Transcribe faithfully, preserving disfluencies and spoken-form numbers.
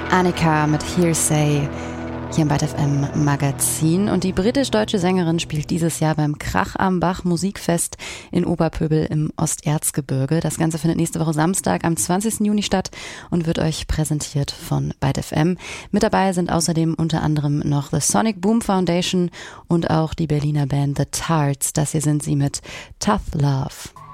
Annika mit Hearsay hier im Byte F M Magazin. Und die britisch-deutsche Sängerin spielt dieses Jahr beim Krach am Bach Musikfest in Oberpöbel im Osterzgebirge. Das Ganze findet nächste Woche Samstag am zwanzigsten Juni statt und wird euch präsentiert von Byte F M. Mit dabei sind außerdem unter anderem noch The Sonic Boom Foundation und auch die Berliner Band The Tarts. Das hier sind sie mit Tough Love.